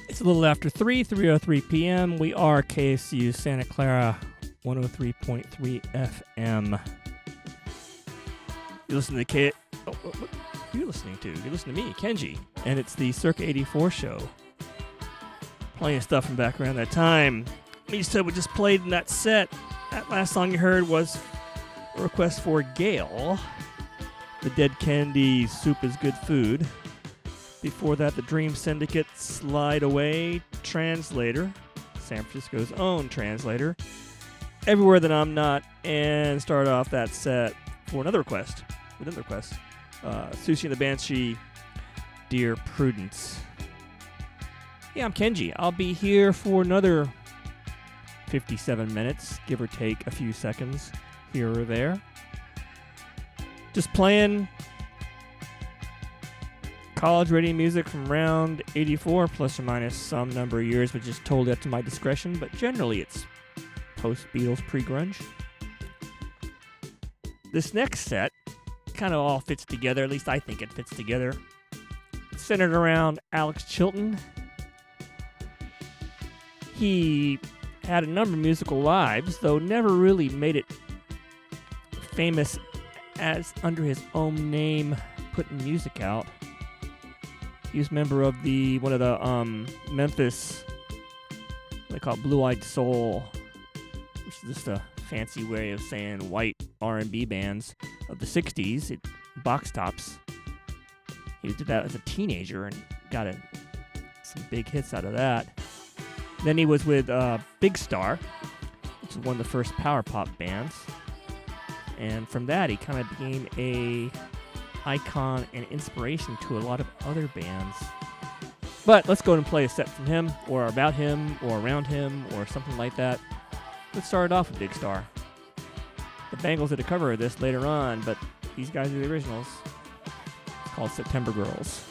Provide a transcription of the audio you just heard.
It's a little after 3:03 p.m. We are KSU Santa Clara 103.3 FM. You listen to what are you listening to? You're listening to me, Kenji. And it's the Circa 84 show. Plenty of stuff from back around that time. You said we just played in that set. That last song you heard was a request for Gail. The Dead Kennedy Soup is Good Food. Before that, the Dream Syndicate, Slide Away, Translator, San Francisco's own Translator, Everywhere That I'm Not, and start off that set for another request, Susie and the Banshee, Dear Prudence. Yeah, I'm Kenji. I'll be here for another 57 minutes, give or take a few seconds here or there. Just playing college-ready music from around 84, plus or minus some number of years, which is totally up to my discretion, but generally it's post-Beatles, pre-grunge. This next set kind of all fits together, at least I think it fits together. It's centered around Alex Chilton. He had a number of musical lives, though never really made it famous as under his own name, putting music out. He was a member of one of the Memphis, what they call it, Blue-Eyed Soul, which is just a fancy way of saying white R&B bands of the 60s, box tops. He did that as a teenager and got some big hits out of that. Then he was with Big Star, which is one of the first power pop bands. And from that, he kind of became a icon and inspiration to a lot of other bands. But let's go and play a set from him, or about him, or around him, or something like that. Let's start it off with Big Star. The Bangles did a cover of this later on, but these guys are the originals. It's called September Girls.